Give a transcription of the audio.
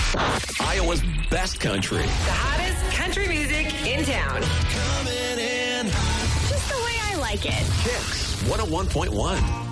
Iowa's best country. The hottest country music in town. Coming in. Just the way I like it. Kicks 101.1.